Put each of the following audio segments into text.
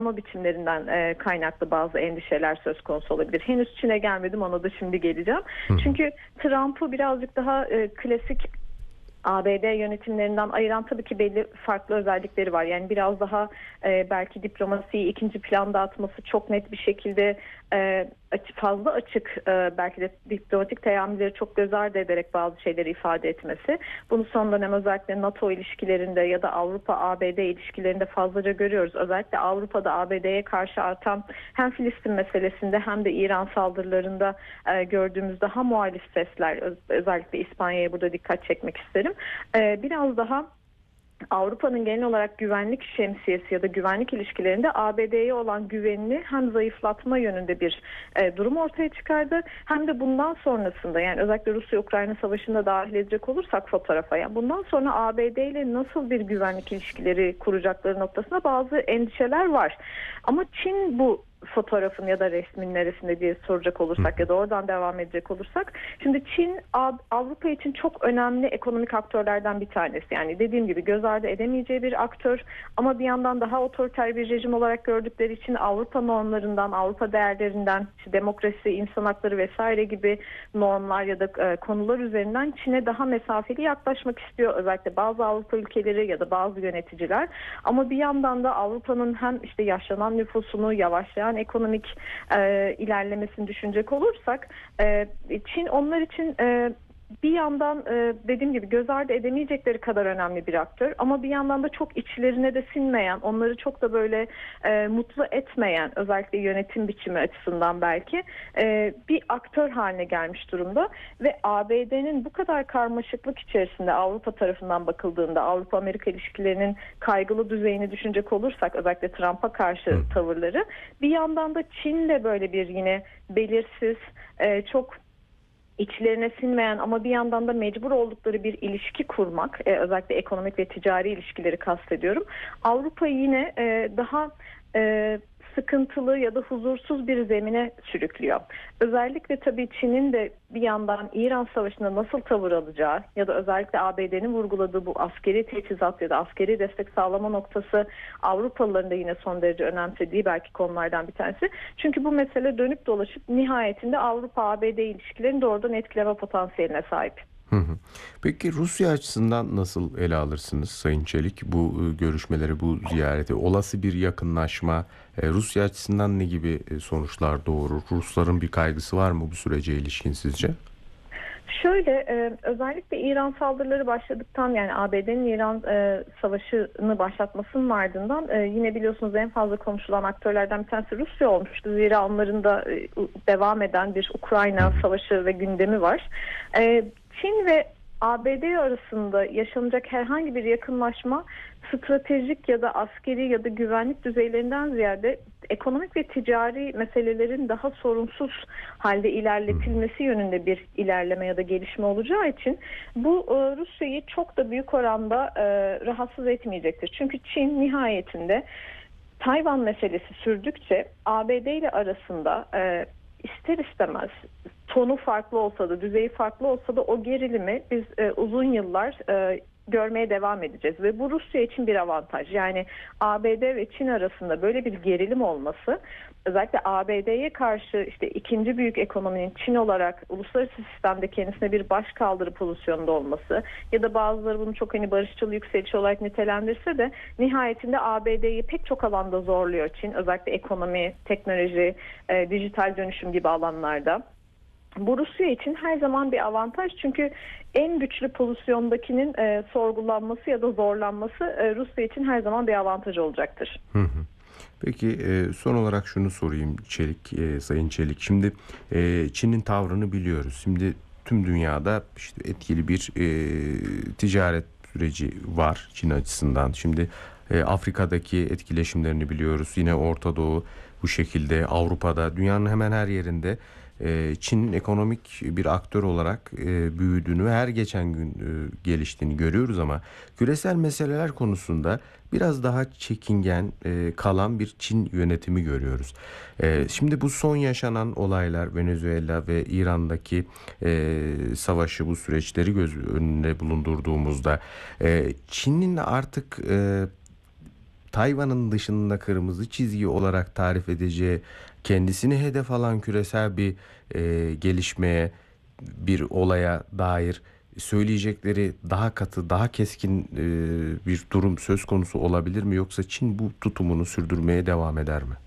biçimlerinden kaynaklı bazı endişeler söz konusu olabilir. Henüz Çin'e gelmedim, ona da şimdi geleceğim. Hı hı. Çünkü Trump'ı birazcık daha klasik ABD yönetimlerinden ayıran tabii ki belli farklı özellikleri var. Yani biraz daha belki diplomasiyi ikinci planda atması, çok net bir şekilde fazla açık, belki de diplomatik teamülleri çok göz ardı ederek bazı şeyleri ifade etmesi. Bunu son dönem özellikle NATO ilişkilerinde ya da Avrupa-ABD ilişkilerinde fazlaca görüyoruz. Özellikle Avrupa'da ABD'ye karşı artan hem Filistin meselesinde hem de İran saldırılarında gördüğümüz daha muhalif sesler, özellikle İspanya'ya burada dikkat çekmek isterim. Biraz daha Avrupa'nın genel olarak güvenlik şemsiyesi ya da güvenlik ilişkilerinde ABD'ye olan güvenini hem zayıflatma yönünde bir durum ortaya çıkardı, hem de bundan sonrasında, yani özellikle Rusya-Ukrayna savaşında dahil edecek olursak fotoğrafa, yani bundan sonra ABD ile nasıl bir güvenlik ilişkileri kuracakları noktasında bazı endişeler var. Ama Çin bu fotoğrafın ya da resmin neresinde diye soracak olursak ya da oradan devam edecek olursak, şimdi Çin Avrupa için çok önemli ekonomik aktörlerden bir tanesi. Yani dediğim gibi göz ardı edemeyeceği bir aktör, ama bir yandan daha otoriter bir rejim olarak gördükleri için Avrupa normlarından, Avrupa değerlerinden, işte demokrasi, insan hakları vesaire gibi normlar ya da konular üzerinden Çin'e daha mesafeli yaklaşmak istiyor özellikle bazı Avrupa ülkeleri ya da bazı yöneticiler. Ama bir yandan da Avrupa'nın hem işte yaşlanan nüfusunu, yavaşlayan ekonomik ilerlemesini düşünecek olursak, Çin onlar için bir yandan dediğim gibi göz ardı edemeyecekleri kadar önemli bir aktör, ama bir yandan da çok içlerine de sinmeyen, onları çok da böyle mutlu etmeyen, özellikle yönetim biçimi açısından belki bir aktör haline gelmiş durumda. Ve ABD'nin bu kadar karmaşıklık içerisinde Avrupa tarafından bakıldığında, Avrupa-Amerika ilişkilerinin kaygılı düzeyini düşünecek olursak, özellikle Trump'a karşı tavırları, bir yandan da Çin'le böyle bir yine belirsiz, çok içlerine sinmeyen ama bir yandan da mecbur oldukları bir ilişki kurmak, özellikle ekonomik ve ticari ilişkileri kastediyorum. Avrupa'yı yine daha sıkıntılı ya da huzursuz bir zemine sürüklüyor. Özellikle tabii Çin'in de bir yandan İran Savaşı'nda nasıl tavır alacağı ya da özellikle ABD'nin vurguladığı bu askeri teçhizat ya da askeri destek sağlama noktası Avrupalıların da yine son derece önemsediği belki konulardan bir tanesi. Çünkü bu mesele dönüp dolaşıp nihayetinde Avrupa-ABD ilişkilerini doğrudan etkileme potansiyeline sahip. Hı hı. Peki Rusya açısından nasıl ele alırsınız Sayın Çelik bu görüşmeleri, bu ziyareti? Olası bir yakınlaşma Rusya açısından ne gibi sonuçlar doğurur? Rusların bir kaygısı var mı bu sürece ilişkin sizce? Şöyle, özellikle İran saldırıları başladıktan, yani ABD'nin İran savaşını başlatmasının ardından yine biliyorsunuz en fazla konuşulan aktörlerden bir tanesi Rusya olmuştu. Zira onların da devam eden bir Ukrayna savaşı ve gündemi var. Çin ve ABD arasında yaşanacak herhangi bir yakınlaşma stratejik ya da askeri ya da güvenlik düzeylerinden ziyade ekonomik ve ticari meselelerin daha sorunsuz halde ilerletilmesi yönünde bir ilerleme ya da gelişme olacağı için bu Rusya'yı çok da büyük oranda rahatsız etmeyecektir. Çünkü Çin nihayetinde Tayvan meselesi sürdükçe ABD ile arasında ister istemez tonu farklı olsa da, düzeyi farklı olsa da o gerilimi biz uzun yıllar görmeye devam edeceğiz ve bu Rusya için bir avantaj. Yani ABD ve Çin arasında böyle bir gerilim olması, özellikle ABD'ye karşı işte ikinci büyük ekonominin Çin olarak uluslararası sistemde kendisine bir başkaldırı pozisyonunda olması ya da bazıları bunu çok barışçıl yükseliş olarak nitelendirse de nihayetinde ABD'yi pek çok alanda zorluyor Çin. Özellikle ekonomi, teknoloji, dijital dönüşüm gibi alanlarda. Bu Rusya için her zaman bir avantaj, çünkü en güçlü pozisyondakinin sorgulanması ya da zorlanması Rusya için her zaman bir avantaj olacaktır. Hı hı. Peki son olarak şunu sorayım Sayın Çelik. Şimdi Çin'in tavrını biliyoruz. Şimdi tüm dünyada işte etkili bir ticaret süreci var Çin açısından. Şimdi Afrika'daki etkileşimlerini biliyoruz. Yine Orta Doğu bu şekilde, Avrupa'da, dünyanın hemen her yerinde Çin'in ekonomik bir aktör olarak büyüdüğünü, her geçen gün geliştiğini görüyoruz, ama küresel meseleler konusunda biraz daha çekingen kalan bir Çin yönetimi görüyoruz. Şimdi bu son yaşanan olaylar, Venezuela ve İran'daki savaşı, bu süreçleri göz önüne bulundurduğumuzda Çin'in artık Tayvan'ın dışında kırmızı çizgi olarak tarif edeceği, kendisini hedef alan küresel bir gelişmeye, bir olaya dair söyleyecekleri daha katı, daha keskin bir durum söz konusu olabilir mi? Yoksa Çin bu tutumunu sürdürmeye devam eder mi?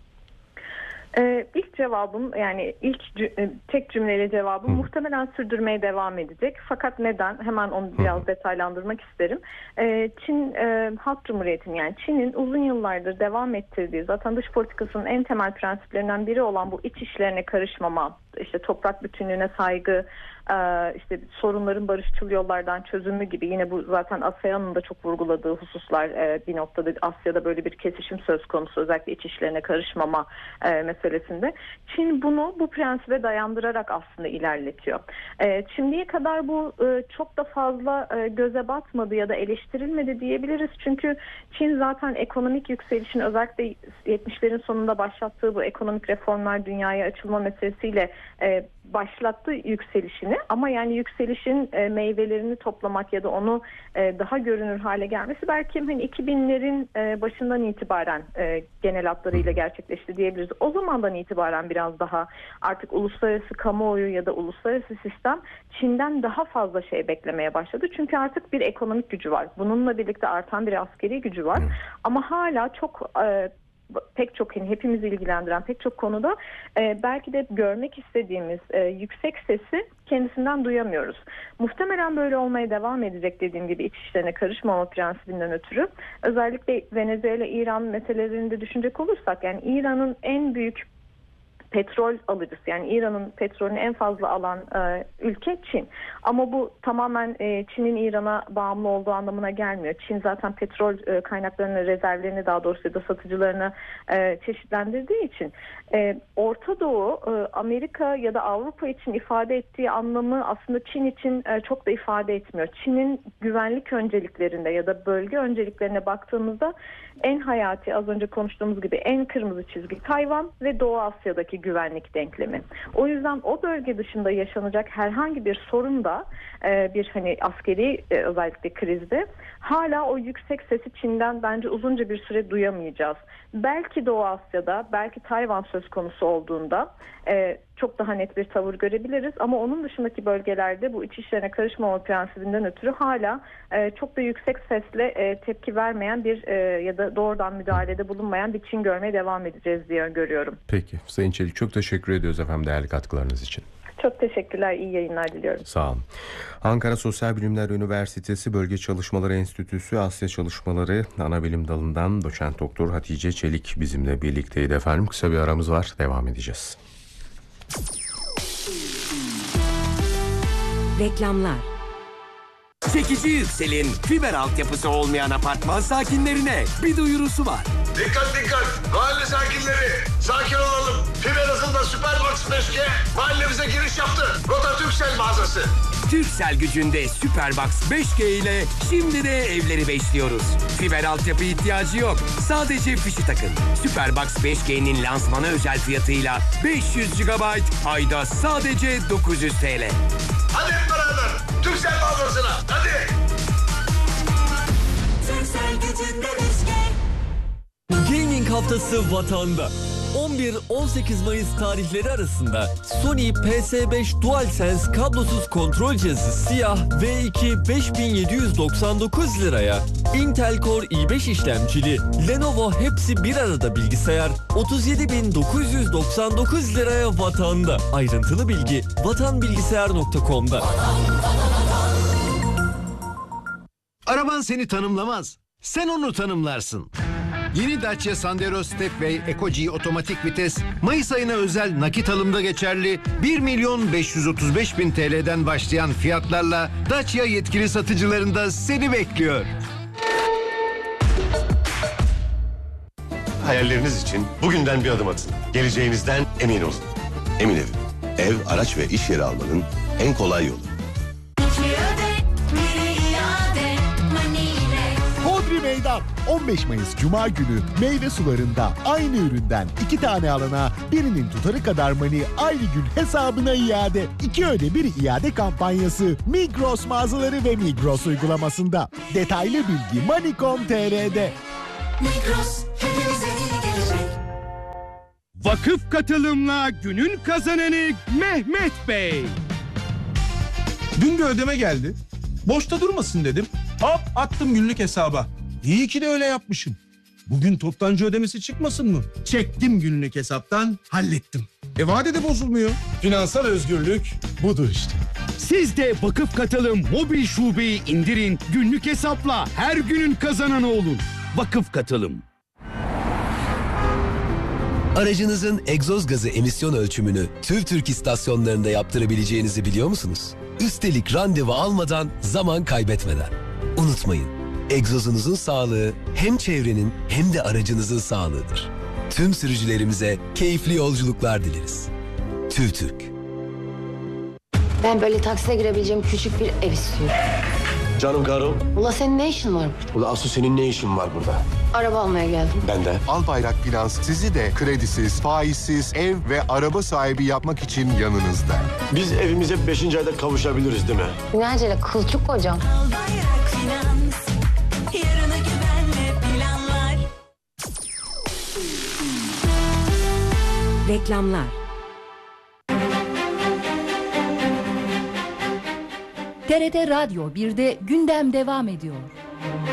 İlk cevabım, yani tek cümleyle cevabım, muhtemelen sürdürmeye devam edecek. Fakat neden? Hemen onu biraz detaylandırmak isterim. Çin Halk Cumhuriyeti'nin, yani Çin'in uzun yıllardır devam ettirdiği, zaten dış politikasının en temel prensiplerinden biri olan bu iç işlerine karışmama, işte toprak bütünlüğüne saygı, işte sorunların barışçıl yollardan çözümü gibi, yine bu zaten ASEAN'ın da çok vurguladığı hususlar. Bir noktada Asya'da böyle bir kesişim söz konusu, özellikle iç işlerine karışmama meselesinde. Çin bunu bu prensibe dayandırarak aslında ilerletiyor. Şimdiye kadar bu çok da fazla göze batmadı ya da eleştirilmedi diyebiliriz. Çünkü Çin zaten ekonomik yükselişin, özellikle 70'lerin sonunda başlattığı bu ekonomik reformlar, dünyaya açılma meselesiyle başlattı yükselişini, ama yani yükselişin meyvelerini toplamak ya da onu daha görünür hale gelmesi belki hani 2000'lerin başından itibaren genel hatlarıyla gerçekleşti diyebiliriz. O zamandan itibaren biraz daha artık uluslararası kamuoyu ya da uluslararası sistem Çin'den daha fazla şey beklemeye başladı. Çünkü artık bir ekonomik gücü var. Bununla birlikte artan bir askeri gücü var. Ama hala pek çok, yani hepimizi ilgilendiren pek çok konuda belki de görmek istediğimiz yüksek sesi kendisinden duyamıyoruz. Muhtemelen böyle olmaya devam edecek, dediğim gibi iç işlerine karışmama prensibinden ötürü. Özellikle Venezuela, İran meselelerini de düşünecek olursak, yani İran'ın en büyük petrol alıcısı, yani İran'ın petrolünü en fazla alan ülke Çin. Ama bu tamamen Çin'in İran'a bağımlı olduğu anlamına gelmiyor. Çin zaten petrol kaynaklarını, rezervlerini daha doğrusu ya da satıcılarını çeşitlendirdiği için Orta Doğu, Amerika ya da Avrupa için ifade ettiği anlamı aslında Çin için çok da ifade etmiyor. Çin'in güvenlik önceliklerinde ya da bölge önceliklerine baktığımızda en hayati, az önce konuştuğumuz gibi en kırmızı çizgi Tayvan ve Doğu Asya'daki güvenlik denklemi. O yüzden o bölge dışında yaşanacak herhangi bir sorun da bir hani askeri özellikle krizde hala o yüksek sesi Çin'den bence uzunca bir süre duyamayacağız. Belki Doğu Asya'da, belki Tayvan söz konusu olduğunda çok daha net bir tavır görebiliriz, ama onun dışındaki bölgelerde bu iç işlerine karışmama prensibinden ötürü hala çok da yüksek sesle tepki vermeyen bir ya da doğrudan müdahalede bulunmayan bir Çin görmeye devam edeceğiz diye görüyorum. Peki Sayın Çelik, çok teşekkür ediyoruz efendim değerli katkılarınız için. Çok teşekkürler, iyi yayınlar diliyorum. Sağ olun. Ankara Sosyal Bilimler Üniversitesi Bölge Çalışmaları Enstitüsü Asya Çalışmaları Anabilim Dalı'ndan doçent doktor Hatice Çelik bizimle birlikteydi efendim. Kısa bir aramız var, devam edeceğiz. Reklamlar. Çekici Yüksel'in fiber altyapısı olmayan apartman sakinlerine bir duyurusu var. Dikkat dikkat! Mahalle sakinleri! Sakin olalım! Fiber hızında Superbox 5G mahallemize giriş yaptı. Rota Türksel mağazası. Türksel gücünde Superbox 5G ile şimdi de evleri beşliyoruz. Fiber altyapı ihtiyacı yok. Sadece fişi takın. Superbox 5G'nin lansmanı özel fiyatıyla 500 GB ayda sadece 900 TL. Hadi hep beraber Türksel mağazasına! Hadi! Türksel gücünde 5G. Gaming haftası vatanda. 11-18 Mayıs tarihleri arasında Sony PS5 DualSense kablosuz kontrol cihazı siyah V2 5799 liraya, Intel Core i5 işlemcili Lenovo hepsi bir arada bilgisayar 37.999 liraya vatanda. Ayrıntılı bilgi vatanbilgisayar.com'da. Araban seni tanımlamaz. Sen onu tanımlarsın. Yeni Dacia Sandero Stepway Eco-G otomatik vites Mayıs ayına özel nakit alımda geçerli 1.535.000 TL'den başlayan fiyatlarla Dacia yetkili satıcılarında seni bekliyor. Hayalleriniz için bugünden bir adım atın. Geleceğinizden emin olun. Emin Ev. Ev, araç ve iş yeri almanın en kolay yolu. Hodri Meydan 15 Mayıs Cuma günü meyve sularında aynı üründen 2 tane alana birinin tutarı kadar mani aynı gün hesabına iade. 2 öde 1 iade kampanyası Migros mağazaları ve Migros uygulamasında. Detaylı bilgi Money.com.tr'de. Migros hepimize iyi gelecek. Vakıf katılımla günün kazananı Mehmet Bey. Dün bir ödeme geldi. Boşta durmasın dedim. Hop attım günlük hesaba. İyi ki de öyle yapmışım. Bugün toptancı ödemesi çıkmasın mı? Çektim günlük hesaptan, hallettim. Vade de bozulmuyor. Finansal özgürlük budur işte. Siz de Vakıf Katılım mobil şubeyi indirin, günlük hesapla her günün kazananı olun. Vakıf Katılım. Aracınızın egzoz gazı emisyon ölçümünü TÜVTÜRK istasyonlarında yaptırabileceğinizi biliyor musunuz? Üstelik randevu almadan, zaman kaybetmeden. Unutmayın, egzozunuzun sağlığı hem çevrenin hem de aracınızın sağlığıdır. Tüm sürücülerimize keyifli yolculuklar dileriz. TÜVTÜRK. Ben böyle taksiye girebileceğim küçük bir ev istiyorum. Canım karım. Ula senin ne işin var burada? Ula asıl senin ne işin var burada? Araba almaya geldim. Ben de. Albayrak Finans sizi de kredisiz, faizsiz ev ve araba sahibi yapmak için yanınızda. Biz evimize 5. ayda kavuşabiliriz değil mi? Ne acele kılçık kocam. Albayrak Finans, yarına güvenle planlar. Reklamlar. TRT Radyo 1'de gündem devam ediyor.